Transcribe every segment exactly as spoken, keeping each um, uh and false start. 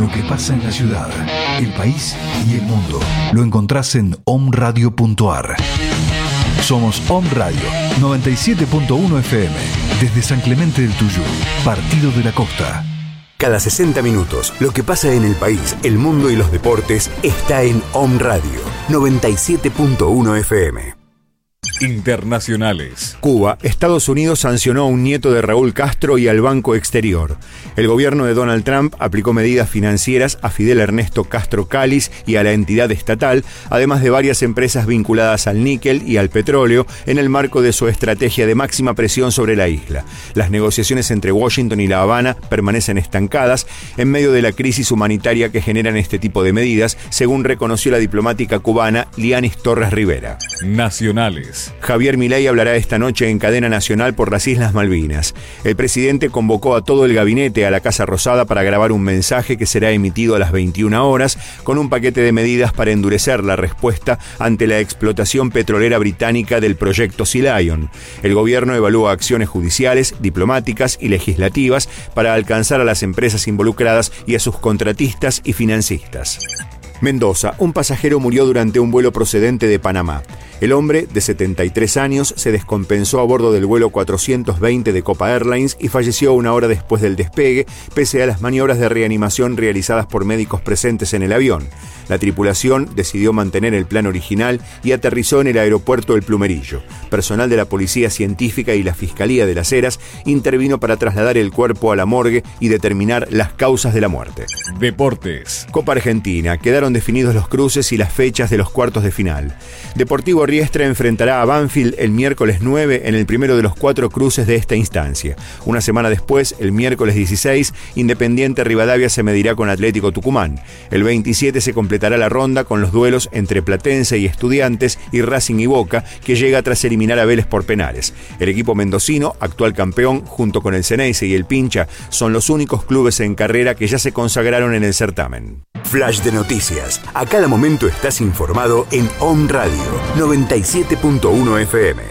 Lo que pasa en la ciudad, el país y el mundo lo encontrás en omradio punto ar. Somos Om Radio noventa y siete punto uno F M, desde San Clemente del Tuyú, Partido de la Costa. Cada sesenta minutos, lo que pasa en el país, el mundo y los deportes está en Om Radio noventa y siete punto uno F M. Internacionales. Cuba, Estados Unidos sancionó a un nieto de Raúl Castro y al Banco Exterior. El gobierno de Donald Trump aplicó medidas financieras a Fidel Ernesto Castro Cáliz y a la entidad estatal, además de varias empresas vinculadas al níquel y al petróleo, en el marco de su estrategia de máxima presión sobre la isla. Las negociaciones entre Washington y La Habana permanecen estancadas en medio de la crisis humanitaria que generan este tipo de medidas, según reconoció la diplomática cubana Lianis Torres Rivera. Nacionales. Javier Milei hablará esta noche en cadena nacional por las Islas Malvinas. El presidente convocó a todo el gabinete a la Casa Rosada para grabar un mensaje que será emitido a las veintiuna horas con un paquete de medidas para endurecer la respuesta ante la explotación petrolera británica del proyecto Sea Lion. El gobierno evalúa acciones judiciales, diplomáticas y legislativas para alcanzar a las empresas involucradas y a sus contratistas y financistas. Mendoza, un pasajero murió durante un vuelo procedente de Panamá. El hombre, de setenta y tres años, se descompensó a bordo del vuelo cuatrocientos veinte de Copa Airlines y falleció una hora después del despegue, pese a las maniobras de reanimación realizadas por médicos presentes en el avión. La tripulación decidió mantener el plan original y aterrizó en el aeropuerto El Plumerillo. Personal de la Policía Científica y la Fiscalía de las Heras intervino para trasladar el cuerpo a la morgue y determinar las causas de la muerte. Deportes. Copa Argentina. Quedaron definidos los cruces y las fechas de los cuartos de final. Deportivo Riestra enfrentará a Banfield el miércoles nueve en el primero de los cuatro cruces de esta instancia. Una semana después, el miércoles dieciséis, Independiente Rivadavia se medirá con Atlético Tucumán. El veintisiete se completará la ronda con los duelos entre Platense y Estudiantes y Racing y Boca, que llega tras eliminar a Vélez por penales. El equipo mendocino, actual campeón, junto con el Ceneice y el Pincha, son los únicos clubes en carrera que ya se consagraron en el certamen. Flash de noticias. A cada momento estás informado en Om Radio noventa y siete punto uno F M.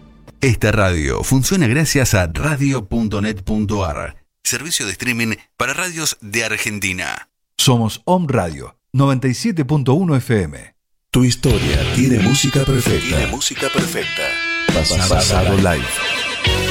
Esta radio funciona gracias a radio punto net punto ar, servicio de streaming para radios de Argentina. Somos Om Radio noventa y siete punto uno F M. Tu historia tiene música perfecta. Tiene música perfecta. Pasado, Pasado live.